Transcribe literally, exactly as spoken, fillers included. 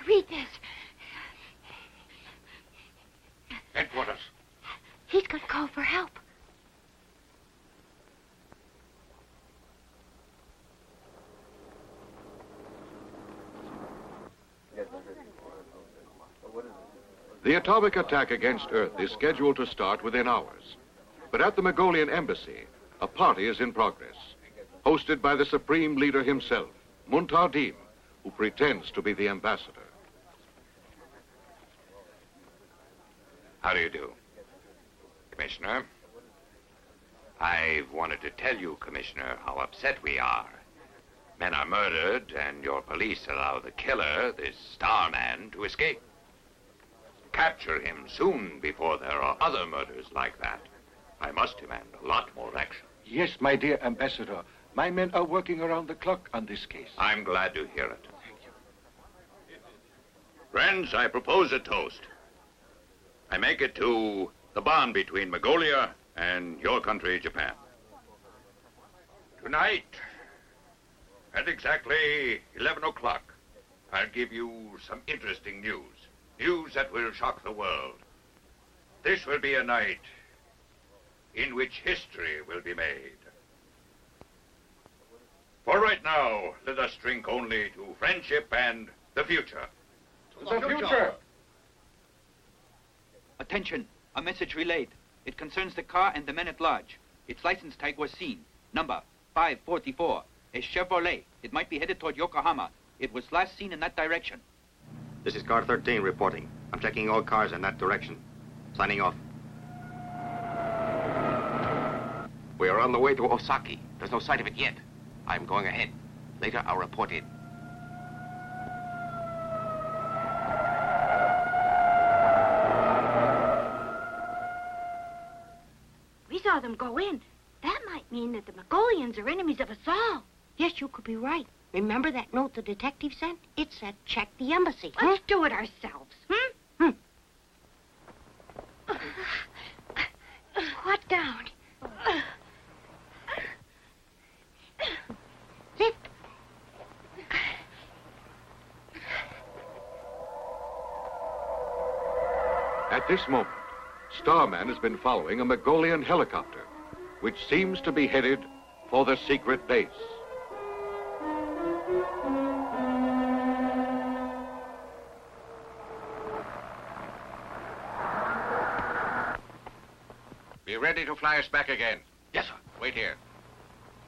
Read this. Headquarters. He's going to call for help. The atomic attack against Earth is scheduled to start within hours. But at the Mongolian embassy, a party is in progress, hosted by the supreme leader himself, Muntadim, who pretends to be the ambassador. How do you do, Commissioner? I've wanted to tell you, Commissioner, how upset we are. Men are murdered, and your police allow the killer, this Starman, to escape. Capture him soon before there are other murders like that. I must demand a lot more action. Yes, my dear Ambassador. My men are working around the clock on this case. I'm glad to hear it. Thank you. Friends, I propose a toast. I make it to the bond between Mongolia and your country, Japan. Tonight, at exactly eleven o'clock, I'll give you some interesting news. News that will shock the world. This will be a night in which history will be made. For right now, let us drink only to friendship and the future. To the future! Attention, a message relayed. It concerns the car and the men at large. Its license tag was seen. Number five forty-four. A Chevrolet. It might be headed toward Yokohama. It was last seen in that direction. This is car thirteen reporting. I'm checking all cars in that direction. Signing off. We are on the way to Osaki. There's no sight of it yet. I'm going ahead. Later, I'll report in. We saw them go in. That might mean that the Mongolians are enemies of us all. Yes, you could be right. Remember that note the detective sent? It said, check the embassy. Let's huh? do it ourselves. Hmm? Hmm. Squat down. Lift. At this moment, Starman has been following a Mongolian helicopter, which seems to be headed for the secret base. Be ready to fly us back again. Yes, sir. Wait here.